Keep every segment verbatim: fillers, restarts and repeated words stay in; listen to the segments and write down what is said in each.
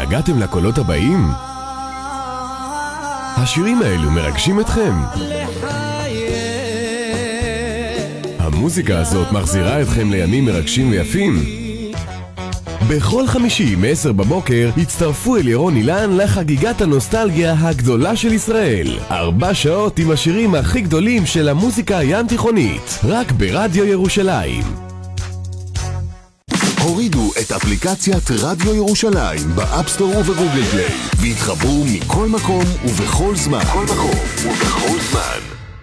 התגעגעתם לקולות הבאים? השירים האלו מרגשים אתכם? המוזיקה הזאת מחזירה אתכם לימים מרגשים ויפים? בכל חמישי מ-עשר בבוקר הצטרפו אל ירון אילן לחגיגת הנוסטלגיה הגדולה של ישראל. ארבע שעות עם השירים הכי גדולים של המוזיקה הים תיכונית, רק ברדיו ירושלים. הורידו את אפליקציית רדיו ירושלים באפסטור ובגוגל פליי והתחברו מכל מקום ובכל זמן. כל מקום ובכל זמן.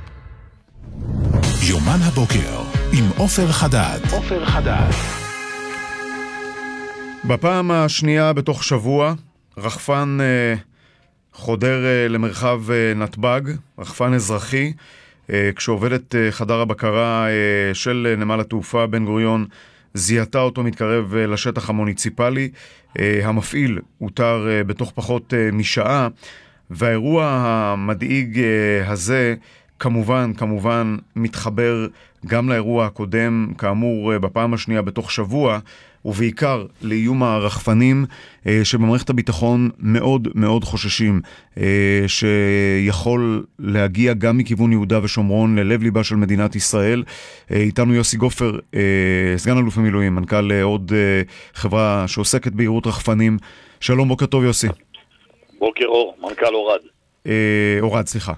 יומן הבוקר עם עופר חדד. עופר חדד. בפעם השנייה בתוך שבוע, רחפן אה, חודר אה, למרחב אה, נתב"ג, רחפן אזרחי, אה, כשעובדת אה, חדר הבקרה אה, של אה, נמל התעופה בן גוריון, זיהתה אותו מתקרב אה, לשטח המוניציפלי. אה, המפעיל הותר אה, בתוך פחות אה, משעה, והאירוע המדאיג אה, הזה כמובן, כמובן מתחבר גם לאירוע הקודם, כאמור בפעם השנייה בתוך שבוע, ובעיקר לאיום הרחפנים שבמערכת הביטחון מאוד מאוד חוששים, שיכול להגיע גם מכיוון יהודה ושומרון ללב ליבה של מדינת ישראל. איתנו יוסי גופר, סגן אלוף המילואים, מנכ"ל עוד חברה שעוסקת ביירוט רחפנים. שלום, בוקר טוב יוסי. בוקר אור, מנכ"ל אורד. אורד, סליחה.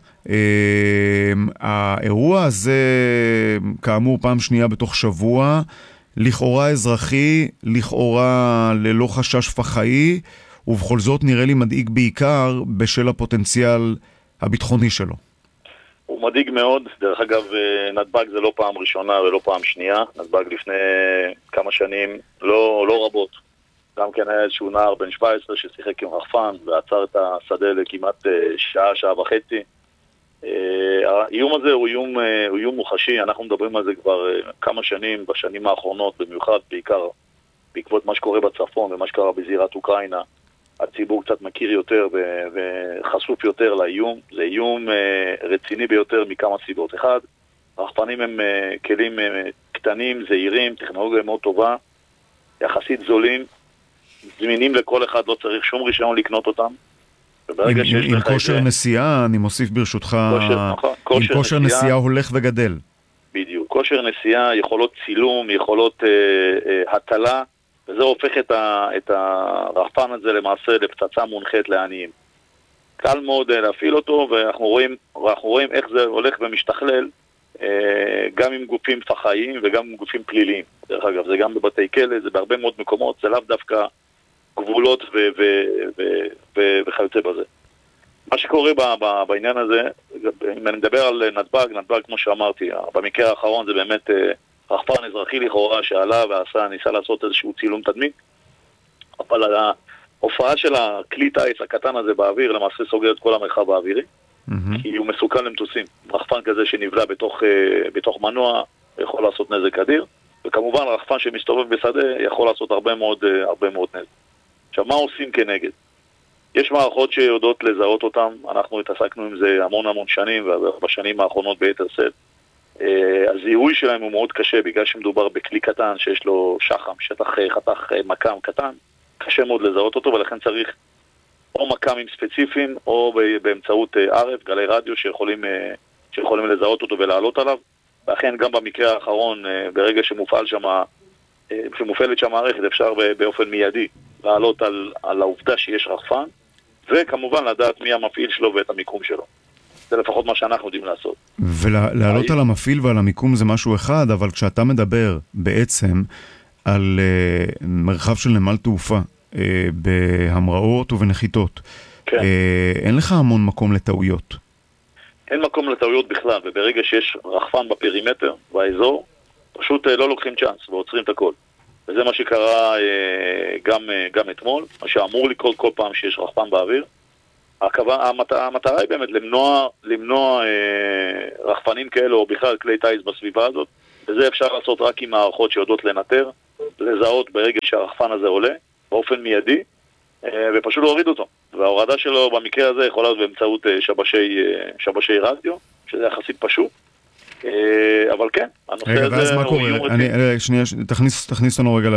האירוע הזה, כאמור, פעם שנייה בתוך שבוע, לכאורה אזרחי, לכאורה ללא חשש פח"עי, ובכל זאת נראה לי מדאיג בעיקר בשל הפוטנציאל הביטחוני שלו. הוא מדאיג מאוד. דרך אגב, נתב"ג זה לא פעם ראשונה ולא פעם שנייה. נתב"ג לפני כמה שנים, לא, לא רבות. גם כן היה איזשהו נער בן שבע עשרה ששיחק עם רחפן ועצר את השדה לכמעט שעה, שעה וחצי. האיום הזה הוא איום, הוא איום מוחשי. אנחנו מדברים על זה כבר כמה שנים, בשנים האחרונות, במיוחד בעיקר בעקבות מה שקורה בצפון ומה שקרה בזירת אוקראינה. הציבור קצת מכיר יותר וחשוף יותר לאיום. זה איום רציני ביותר מכמה סיבות. אחד, רחפנים הם כלים קטנים, זהירים, טכנולוגיה מאוד טובה, יחסית זולים, זמינים לכל אחד, לא צריך שום רישיון לקנות אותם. עם, עם כושר נסיעה, אני מוסיף ברשותך, כושר, נכון, עם כושר, כושר נסיעה, נסיעה הולך וגדל. בדיוק, כושר נסיעה, יכולות צילום, יכולות אה, אה, הטלה, וזה הופך את, ה, את הרחפן הזה למעשה לפצצה מונחית לעניים. קל מאוד אה, להפעיל אותו, ואנחנו רואים, ואנחנו רואים איך זה הולך ומשתכלל, אה, גם עם גופים פח"עיים וגם עם גופים פליליים. דרך אגב, זה גם בבתי כלא, זה בהרבה מאוד מקומות, זה לאו דווקא גבולות ו- ו- ו- ו- וכיוצא בזה. מה שקורה ב- ב- בעניין הזה, אם אני מדבר על נתב"ג, נתב"ג כמו שאמרתי, במקרה האחרון זה באמת רחפן אזרחי לכאורה שעלה ועשה, ניסה לעשות איזשהו צילום תדמית, אבל ההופעה של הכלי טייס הקטן הזה באוויר למעשה סוגר את כל המרחב האווירי, mm-hmm. כי הוא מסוכן למטוסים. רחפן כזה שנבלע בתוך, בתוך מנוע יכול לעשות נזק אדיר, וכמובן רחפן שמסתובב בשדה יכול לעשות הרבה מאוד, הרבה מאוד נזק. עכשיו, מה עושים כנגד? יש מערכות שיודעות לזהות אותם, אנחנו התעסקנו עם זה המון המון שנים, ובשנים האחרונות ביתר שאת. הזיהוי שלהם הוא מאוד קשה, בגלל שמדובר בכלי קטן שיש לו שחם, שטח חתך מקם קטן, קשה מאוד לזהות אותו, ולכן צריך או מקמים ספציפיים, או באמצעות ערף, גלי רדיו שיכולים, שיכולים לזהות אותו ולעלות עליו. ואכן גם במקרה האחרון, ברגע שמופעל שמה, שמופעלת שם מערכת, אפשר באופן מיידי לעלות על, על העובדה שיש רחפן, וכמובן לדעת מי המפעיל שלו ואת המיקום שלו. זה לפחות מה שאנחנו יודעים לעשות. ולעלות על המפעיל ועל המיקום זה משהו אחד, אבל כשאתה מדבר בעצם על uh, מרחב של נמל תעופה, uh, בהמראות ובנחיתות, כן. uh, אין לך המון מקום לטעויות. אין מקום לטעויות בכלל, וברגע שיש רחפן בפרימטר והאזור, פשוט uh, לא לוקחים צ'אנס ועוצרים את הכל. וזה מה שקרה uh, גם, uh, גם אתמול, מה שאמור לקרות כל פעם שיש רחפן באוויר. הכוונה, המטרה, המטרה היא באמת למנוע, למנוע אה, רחפנים כאלו או בכלל כלי טייס בסביבה הזאת, וזה אפשר לעשות רק עם מערכות שיודעות לנטר, לזהות ברגע שהרחפן הזה עולה, באופן מיידי, אה, ופשוט להוריד אותו. וההורדה שלו במקרה הזה יכולה להיות באמצעות אה, שבשי, אה, שבשי רדיו, שזה יחסית פשוט, אבל כן, הנושא רגע, הזה... ואז מה קורה? אני, שנייה, תכניס, תכניס לנו רגע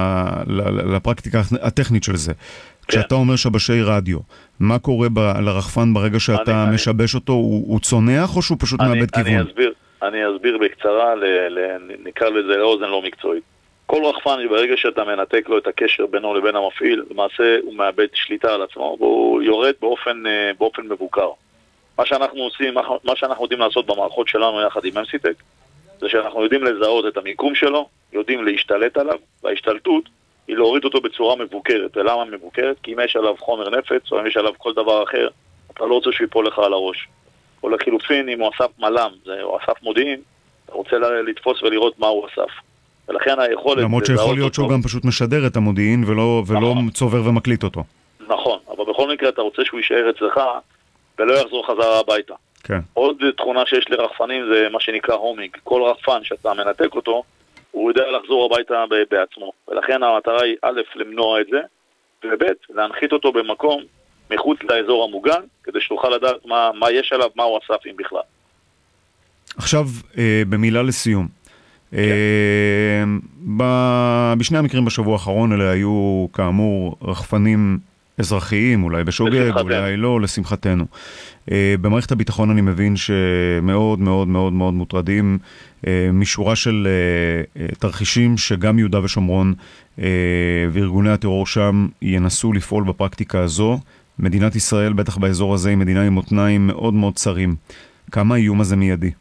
לפרקטיקה הטכנית של זה. כשאתה אומר שבשי רדיו, מה קורה לרחפן ברגע שאתה משבש אותו? הוא צונח או שהוא פשוט מאבד כיוון? אני אסביר, אני אסביר בקצרה, נקרא לזה לאוזן לא מקצועית. כל רחפן, ברגע שאתה מנתק לו את הקשר בינו לבין המפעיל, למעשה הוא מאבד שליטה על עצמו, והוא יורד באופן, באופן מבוקר. מה שאנחנו עושים, מה שאנחנו יודעים לעשות במערכות שלנו יחד עם אמסיטק, זה שאנחנו יודעים לזהות את המיקום שלו, יודעים להשתלט עליו, וההשתלטות היא להוריד אותו בצורה מבוקרת. ולמה מבוקרת? כי אם יש עליו חומר נפץ, או אם יש עליו כל דבר אחר, אתה לא רוצה שהוא ייפול לך על הראש. או לחילופין, אם הוא אסף מלם, זה, או אסף מודיעין, אתה רוצה לתפוס ולראות מה הוא אסף. ולכן היכולת... למרות שיכול להיות שהוא גם פשוט משדר את המודיעין, ולא, ולא צובר ומקליט אותו. נכון, אבל בכל מקרה אתה רוצה שהוא יישאר אצלך, ולא יחזור חזרה הביתה. כן. עוד תכונה שיש לרחפנים זה מה שנקרא הומינג. כל רחפן שאתה מנתק אותו, הוא יודע לחזור הביתה בעצמו. ולכן המטרה היא א', למנוע את זה, וב', להנחית אותו במקום מחוץ לאזור המוגן, כדי שתוכל לדעת מה, מה יש עליו, מה הוא אסף אם בכלל. עכשיו, אה, במילה לסיום. כן. אה, ב- בשני המקרים בשבוע האחרון אלה היו כאמור רחפנים אזרחיים, אולי בשוגג, אולי לא, לשמחתנו. Uh, במערכת הביטחון אני מבין שמאוד מאוד מאוד מאוד מוטרדים uh, משורה של uh, uh, תרחישים שגם יהודה ושומרון uh, וארגוני הטרור שם ינסו לפעול בפרקטיקה הזו. מדינת ישראל, בטח באזור הזה, היא מדינה עם מותניים מאוד מאוד צרים. כמה האיום הזה מיידי?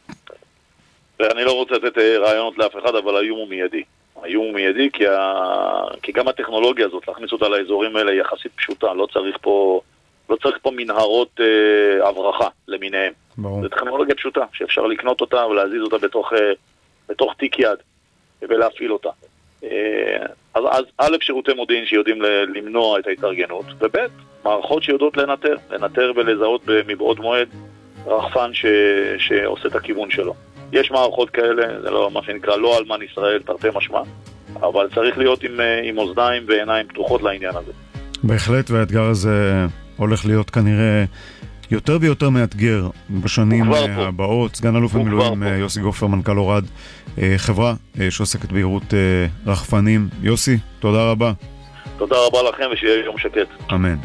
אני לא רוצה לתת רעיונות לאף אחד, אבל האיום הוא מיידי. האיום הוא מיידי כי, ה... כי גם הטכנולוגיה הזאת, להכניס אותה לאזורים האלה, היא יחסית פשוטה. לא צריך פה, לא צריך פה מנהרות אה, הברחה למיניהם. ברור. זו טכנולוגיה פשוטה, שאפשר לקנות אותה ולהזיז אותה בתוך, אה, בתוך תיק יד ולהפעיל אותה. אה, אז, אז א', שירותי מודיעין שיודעים למנוע את ההתארגנות, וב', מערכות שיודעות לנטר, לנטר ולזהות מבעוד מועד רחפן ש... שעושה את הכיוון שלו. יש מערכות כאלה, זה לא מה שנקרא לא אלמן ישראל, תרתי משמע, אבל צריך להיות עם, עם אוזניים ועיניים פתוחות לעניין הזה. בהחלט, והאתגר הזה הולך להיות כנראה יותר ויותר מאתגר בשנים הבאות. סגן אלוף במילואים יוסי גופר, מנכ"ל אורד, חברה שעוסקת בהירות רחפנים. יוסי, תודה רבה. תודה רבה לכם ושיהיה יום שקט. אמן.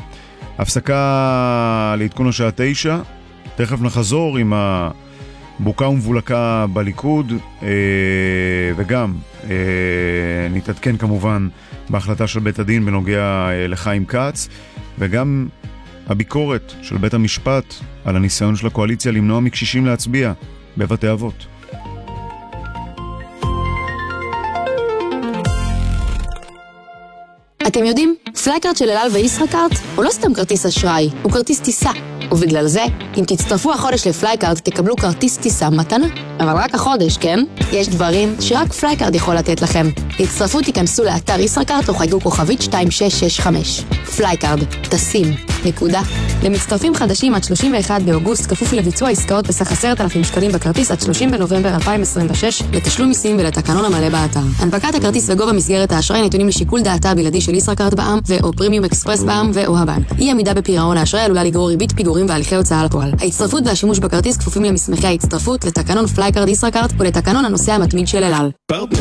הפסקה לעדכון השעה תשע, תכף נחזור עם ה... בוקה ומבולקה בליכוד, אה, וגם אה, נתעדכן כמובן בהחלטה של בית הדין בנוגע אה, לחיים כץ, וגם הביקורת של בית המשפט על הניסיון של הקואליציה למנוע מקשישים להצביע בבתי אבות. אתם יודעים, פלייקארד של אל על וישראכרט הוא לא סתם כרטיס אשראי, הוא כרטיס טיסה. ובגלל זה, אם תצטרפו החודש לפלייקארד, תקבלו כרטיס טיסה מתנה. אבל רק החודש, כן? יש דברים שרק פלייקארד יכול לתת לכם. תצטרפו, תיכנסו לאתר ישראכרט או חייגו כוכבית שתיים שש שש חמש. פלייקארד, טסים, נקודה. למצטרפים חדשים עד שלושים ואחד באוגוסט, כפוף לביצוע עסקאות בסך עשרת אלפים שקלים בכרטיס עד שלושים בנובמבר אלפיים עשרים ושש, לתשלום מיסים ולתקנון המלא באתר. הנפקת הכרטיס וגובה מסגרת האשראי נתונים לשיקול דעתה הבלעדי של ישראכרט בע"מ ו/או פרימיום אקספרס בע"מ ו/או הבנק. אי עמידה בפירעון האשראי עלולה לגרור ריבית פיגורים והליכי הוצאה לפועל. ההצטרפות והשימוש בכרטיס כפופים למסמכי ההצטרפות, לתקנון פלייקארד ישראכרט ולתקנון הנוסע המתמיד של אל על.